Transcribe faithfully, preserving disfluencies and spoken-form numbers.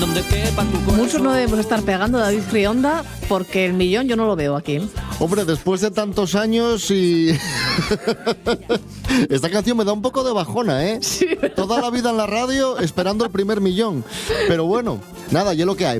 Muchos no debemos estar pegando a David Rionda porque el millón yo no lo veo aquí. Hombre, después de tantos años y... Esta canción me da un poco de bajona, ¿eh? Sí. Toda la vida en la radio esperando el primer millón. Pero bueno, nada, ya lo que hay.